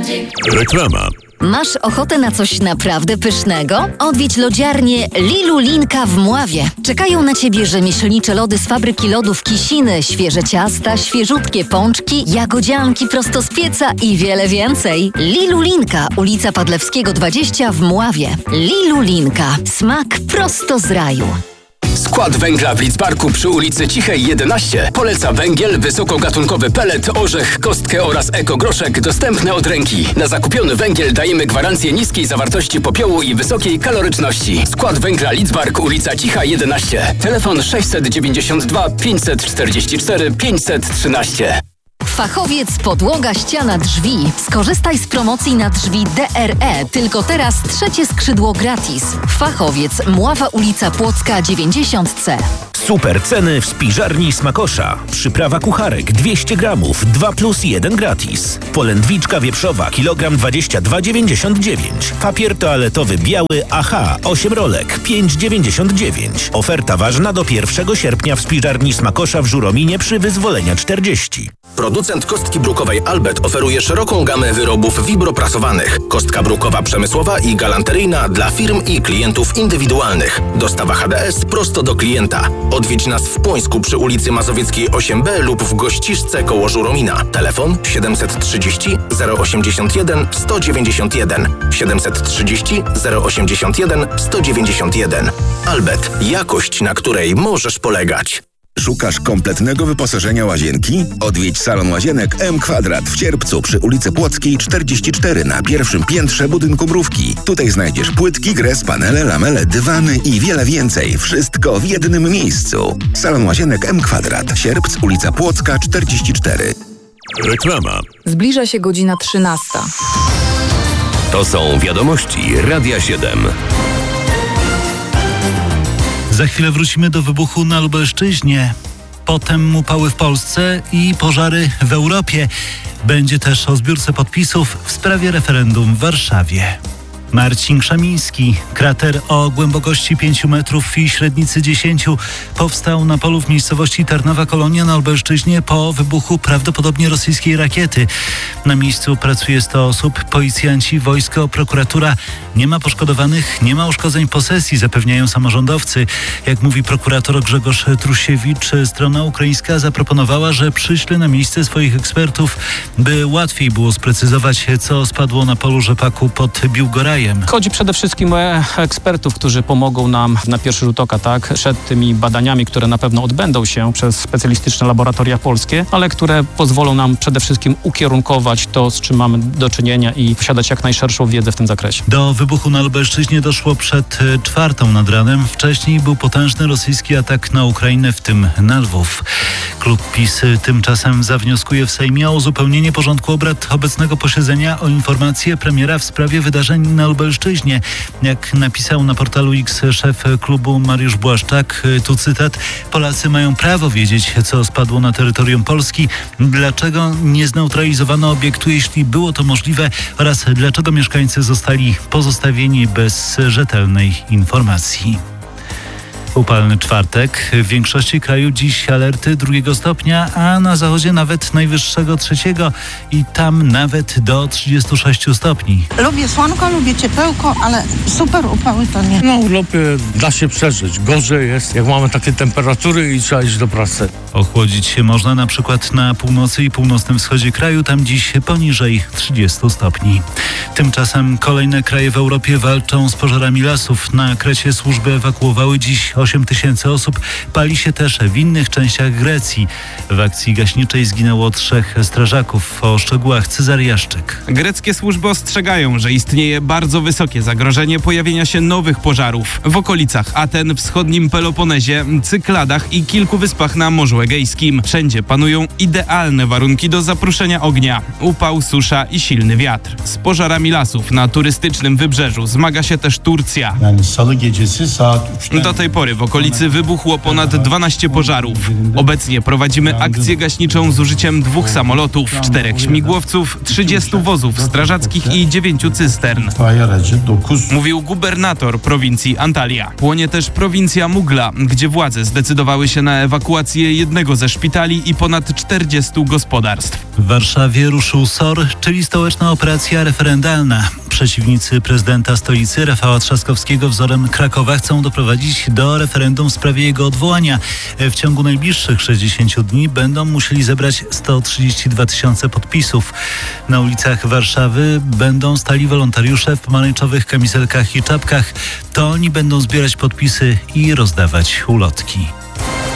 Reklama. Masz ochotę na coś naprawdę pysznego? Odwiedź lodziarnię Lilulinka w Mławie. Czekają na Ciebie rzemieślnicze lody z fabryki lodów Kisiny, świeże ciasta, świeżutkie pączki, jagodzianki prosto z pieca i wiele więcej. Lilulinka, ulica Padlewskiego 20 w Mławie. Lilulinka. Smak prosto z raju. Skład węgla w Lidzbarku przy ulicy Cichej 11 poleca węgiel, wysokogatunkowy pelet, orzech, kostkę oraz ekogroszek dostępne od ręki. Na zakupiony węgiel dajemy gwarancję niskiej zawartości popiołu i wysokiej kaloryczności. Skład węgla Lidzbark, ulica Cicha 11. Telefon 692 544 513. Fachowiec podłoga, ściana, drzwi. Skorzystaj z promocji na drzwi DRE. Tylko teraz 3 skrzydło gratis. Fachowiec, Mława, ulica Płocka 90C. Super ceny w spiżarni Smakosza. Przyprawa kucharek 200 gramów, 2 plus 1 gratis. Polędwiczka wieprzowa, kilogram 22,99. Papier toaletowy biały AHA, 8 rolek, 5,99. Oferta ważna do 1 sierpnia w spiżarni Smakosza w Żurominie przy Wyzwolenia 40. Producent kostki brukowej Albert oferuje szeroką gamę wyrobów wibroprasowanych. Kostka brukowa przemysłowa i galanteryjna dla firm i klientów indywidualnych. Dostawa HDS prosto do klienta. Odwiedź nas w Płońsku przy ulicy Mazowieckiej 8B lub w Gościszce koło Żuromina. Telefon 730 081 191 730 081 191. Albert. Jakość, na której możesz polegać. Szukasz kompletnego wyposażenia łazienki? Odwiedź salon łazienek M Kwadrat w Cierpcu przy ulicy Płockiej 44 na pierwszym piętrze budynku Mrówki. Tutaj znajdziesz płytki, gres, panele, lamele, dywany i wiele więcej. Wszystko w jednym miejscu. Salon łazienek M Kwadrat. Sierpc, ulica Płocka 44. Reklama. Zbliża się godzina 13. To są wiadomości Radia 7. Za chwilę wrócimy do wybuchu na Lubelszczyźnie. Potem upały w Polsce i pożary w Europie. Będzie też o zbiórce podpisów w sprawie referendum w Warszawie. Marcin Krzemiński. Krater o głębokości 5 metrów i średnicy 10 powstał na polu w miejscowości Tarnowa Kolonia na Lubelszczyźnie po wybuchu prawdopodobnie rosyjskiej rakiety. Na miejscu pracuje 100 osób, policjanci, wojsko, prokuratura. Nie ma poszkodowanych, nie ma uszkodzeń posesji, zapewniają samorządowcy. Jak mówi prokurator Grzegorz Trusiewicz, strona ukraińska zaproponowała, że przyśle na miejsce swoich ekspertów, by łatwiej było sprecyzować, co spadło na polu rzepaku pod Biłgorajem. Chodzi przede wszystkim o ekspertów, którzy pomogą nam na pierwszy rzut oka, tak, przed tymi badaniami, które na pewno odbędą się przez specjalistyczne laboratoria polskie, ale które pozwolą nam przede wszystkim ukierunkować to, z czym mamy do czynienia i posiadać jak najszerszą wiedzę w tym zakresie. Do wybuchu na Lubelszczyźnie doszło przed 4 nad ranem. Wcześniej był potężny rosyjski atak na Ukrainę, w tym na Lwów. Klub PiS tymczasem zawnioskuje w Sejmie o uzupełnienie porządku obrad obecnego posiedzenia o informację premiera w sprawie wydarzeń na Lubelszczyźnie. Jak napisał na portalu X szef klubu Mariusz Błaszczak, tu cytat: Polacy mają prawo wiedzieć, co spadło na terytorium Polski, dlaczego nie zneutralizowano obiektu, jeśli było to możliwe, oraz dlaczego mieszkańcy zostali pozostawieni bez rzetelnej informacji. Upalny czwartek. W większości kraju dziś alerty 2 stopnia, a na zachodzie nawet najwyższego 3 i tam nawet do 36 stopni. Lubię słonko, lubię ciepełko, ale super upały to nie. Na urlopie da się przeżyć. Gorzej jest, jak mamy takie temperatury i trzeba iść do pracy. Ochłodzić się można na przykład na północy i północnym wschodzie kraju, tam dziś poniżej 30 stopni. Tymczasem kolejne kraje w Europie walczą z pożarami lasów. Na Krecie służby ewakuowały dziś 8 tysięcy osób. Pali się też w innych częściach Grecji. W akcji gaśniczej zginęło 3 strażaków. O szczegółach Cezary Jaszczyk. Greckie służby ostrzegają, że istnieje bardzo wysokie zagrożenie pojawienia się nowych pożarów w okolicach Aten, wschodnim Peloponezie, Cykladach i kilku wyspach na Morzu Egejskim. Wszędzie panują idealne warunki do zapruszenia ognia. Upał, susza i silny wiatr. Z pożarami lasów na turystycznym wybrzeżu zmaga się też Turcja. Do tej pory w okolicy wybuchło ponad 12 pożarów. Obecnie prowadzimy akcję gaśniczą z użyciem 2 samolotów, 4 śmigłowców, 30 wozów strażackich i 9 cystern. Mówił gubernator prowincji Antalya. Płonie też prowincja Mugla, gdzie władze zdecydowały się na ewakuację jednego ze szpitali i ponad 40 gospodarstw. W Warszawie ruszył SOR, czyli stołeczna operacja referendalna. Przeciwnicy prezydenta stolicy Rafała Trzaskowskiego wzorem Krakowa chcą doprowadzić do referendum w sprawie jego odwołania. W ciągu najbliższych 60 dni będą musieli zebrać 132 000 podpisów. Na ulicach Warszawy będą stali wolontariusze w pomarańczowych kamizelkach i czapkach. To oni będą zbierać podpisy i rozdawać ulotki.